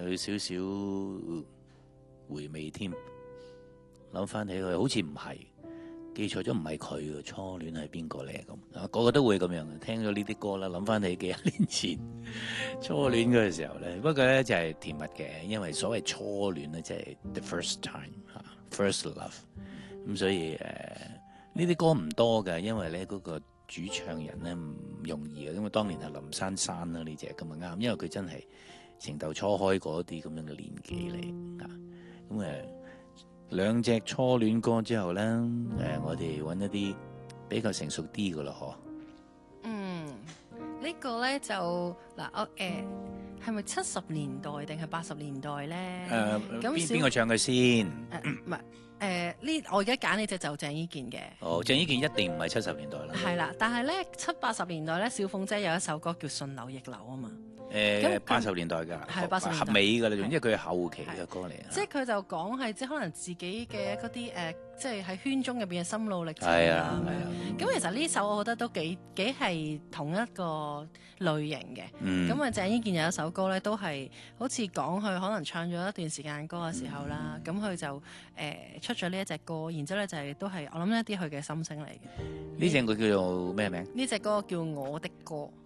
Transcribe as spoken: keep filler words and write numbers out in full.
有少少回味添。諗翻起佢好似唔係記錯咗，唔係佢嘅初戀係邊個咧？咁啊，個個都會咁樣嘅。聽咗呢啲歌啦，諗翻起幾廿年前初戀嗰個時候咧。不過咧就係、是、甜蜜嘅，因為所謂初戀咧就係、是、the first time 嚇，first love。咁所以誒呢啲歌唔多嘅，因為咧嗰、那個主唱人咧唔容易嘅，因為當年係林珊珊啦呢隻咁啊啱，因為佢真係情竇初開嗰啲咁樣嘅年紀嚟啊。咁誒。兩隻初戀歌之後咧，誒、呃，我哋揾一啲比較成熟啲嘅咯，嗬。 嗯，這個、呢個咧就嗱，我誒係咪七十年代定係八十年代咧？ 誒， 咁邊邊個唱嘅先？誒， 唔係誒呢？我而家揀呢隻就鄭伊健嘅。 哦，鄭伊健一定唔係七十年代啦。 係啦，但係咧七八十年代咧，小鳳姐有一首歌叫《順流逆流》啊嘛。 誒八十年代㗎， 係八十年代合尾㗎啦，因為佢係後期嘅歌嚟。 即係佢就講係即係可能自己嘅嗰啲誒，即係喺圈中入邊嘅心路歷程係啊啊。 係啊。 咁其實呢首我覺得都幾幾係同一個類型嘅。 嗯。 咁啊，鄭伊健有一首歌咧，都係好似講佢可能唱咗一段時間歌嘅時候啦，咁佢、嗯、就誒、呃、出咗呢一隻歌，然之後咧就係、是、都係我諗一啲佢嘅心聲嚟嘅。 呢隻佢叫做咩名？ 呢隻歌叫《我的歌》。